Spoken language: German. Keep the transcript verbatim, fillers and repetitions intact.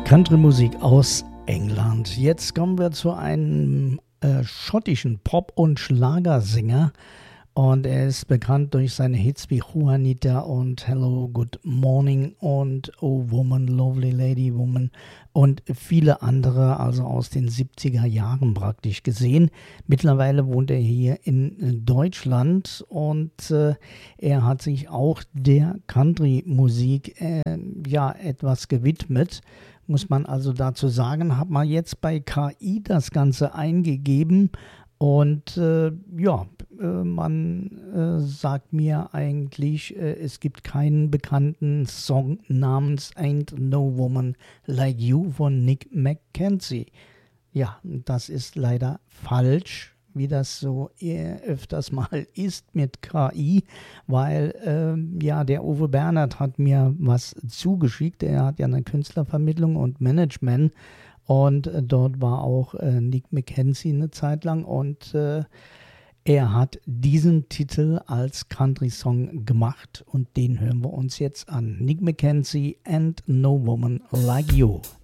Country-Musik aus England. Jetzt kommen wir zu einem äh, schottischen Pop- und Schlagersänger. Und er ist bekannt durch seine Hits wie Juanita und Hello, Good Morning und Oh Woman, Lovely Lady Woman und viele andere, also aus den siebziger Jahren praktisch gesehen. Mittlerweile wohnt er hier in Deutschland und äh, er hat sich auch der Country-Musik äh, ja etwas gewidmet. Muss man also dazu sagen, hat man jetzt bei K I das Ganze eingegeben. Und äh, ja, äh, man äh, sagt mir eigentlich, äh, es gibt keinen bekannten Song namens Ain't No Woman Like You von Nick Mackenzie. Ja, das ist leider falsch, wie das so eher öfters mal ist mit K I, weil äh, ja, der Uwe Bernhard hat mir was zugeschickt. Er hat ja eine Künstlervermittlung und Management. Und äh, dort war auch äh, Nick Mackenzie eine Zeit lang und äh, er hat diesen Titel als Country-Song gemacht und den hören wir uns jetzt an. Nick Mackenzie and No Woman Like You.